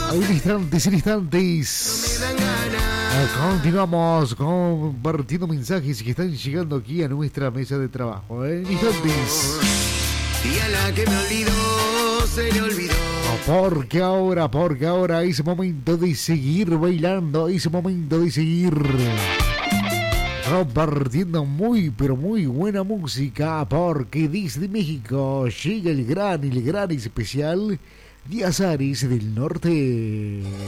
En instantes. Continuamos compartiendo mensajes que están llegando aquí a nuestra mesa de trabajo. En instantes. Y a la que me olvidó, se le olvidó. Porque ahora es momento de seguir bailando, es momento de seguir compartiendo muy, pero muy buena música, porque desde México llega el gran especial de Azares del Norte.